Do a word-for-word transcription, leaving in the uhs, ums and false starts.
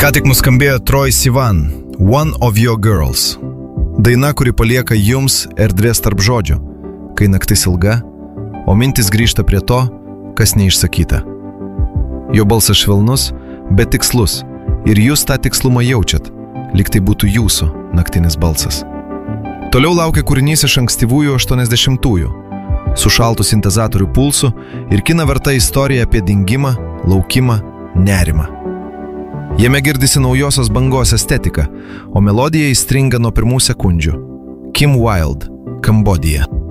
Ką tik nuskambėjo Troye Sivan, One of Your Girls. Daina, kuri palieka jums erdvės tarp žodžių, kai naktis ilga, o mintis grįžta prie to, kas neišsakyta. Jo balsas švelnus, bet tikslus, ir jūs tą tikslumą jaučiat, lyg tai būtų jūsų naktinis balsas. Toliau laukia kūrinys iš ankstyvųjų aštuoniasdešimtųjų, su šaltų sintezatorių pulsu ir kina verta istorija apie dingimą, laukimą, nerimą. Jame girdisi naujosios bangos estetika, o melodija įstringa nuo pirmų sekundžių. Kim Wilde, Kambodija.